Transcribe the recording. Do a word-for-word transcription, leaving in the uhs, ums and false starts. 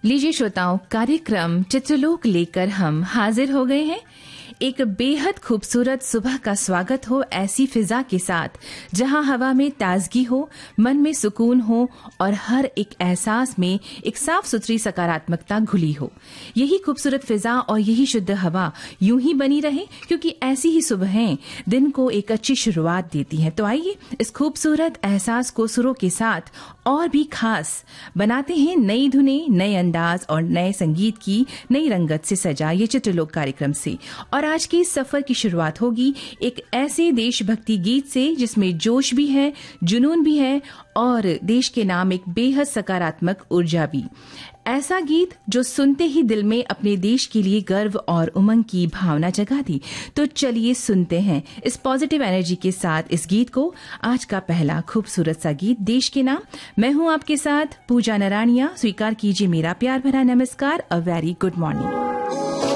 लीजिए श्रोताओं, कार्यक्रम चित्रलोक लेकर हम हाजिर हो गए हैं। एक बेहद खूबसूरत सुबह का स्वागत हो ऐसी फिजा के साथ, जहां हवा में ताजगी हो, मन में सुकून हो और हर एक एहसास में एक साफ सुथरी सकारात्मकता घुली हो। यही खूबसूरत फिजा और यही शुद्ध हवा यूं ही बनी रहे, क्योंकि ऐसी ही सुबहें दिन को एक अच्छी शुरुआत देती हैं। तो आइए इस खूबसूरत एहसास को सुरों के साथ और भी खास बनाते हैं, नई धुनें, नए अंदाज और नए संगीत की नई रंगत से सजा ये चित्रलोक कार्यक्रम से। और आज के इस सफर की शुरुआत होगी एक ऐसे देशभक्ति गीत से जिसमें जोश भी है, जुनून भी है और देश के नाम एक बेहद सकारात्मक ऊर्जा भी। ऐसा गीत जो सुनते ही दिल में अपने देश के लिए गर्व और उमंग की भावना जगा दी। तो चलिए सुनते हैं इस पॉजिटिव एनर्जी के साथ इस गीत को। आज का पहला खूबसूरत सा गीत देश के नाम। मैं हूं आपके साथ पूजा नरानिया। स्वीकार कीजिए मेरा प्यार भरा नमस्कार। A very good morning.